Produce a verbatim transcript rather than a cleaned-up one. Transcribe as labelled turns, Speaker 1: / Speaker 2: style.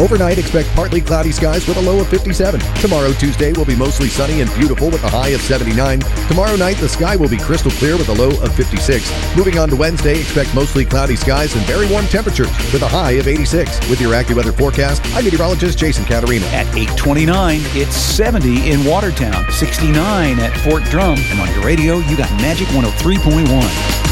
Speaker 1: Overnight, expect partly cloudy skies with a low of fifty-seven. Tomorrow, Tuesday, will be mostly sunny and beautiful with a high of seventy-nine. Tomorrow night, the sky will be crystal clear with a low of fifty-six. Moving on to Wednesday, expect mostly cloudy skies and very warm temperatures with a high of eighty-six. With your AccuWeather forecast, I'm meteorologist Jason Caterina.
Speaker 2: At eight twenty-nine, it's seventy in Watertown, sixty-nine at Fort Drum, and on your radio, you got Magic one oh three point one.